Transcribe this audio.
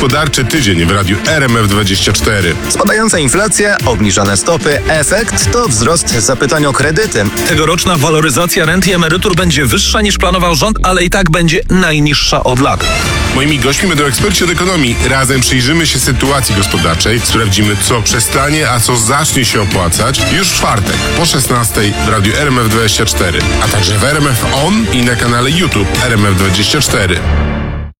Gospodarczy tydzień w radiu RMF24. Spadająca inflacja, obniżane stopy, efekt to wzrost zapytań o kredyty. Tegoroczna waloryzacja rent i emerytur będzie wyższa niż planował rząd, ale i tak będzie najniższa od lat. Moimi gośćmi będą eksperci od ekonomii. Razem przyjrzymy się sytuacji gospodarczej, sprawdzimy, co przestanie, a co zacznie się opłacać już w czwartek po 16 w radiu RMF24, a także w RMF On i na kanale YouTube RMF24.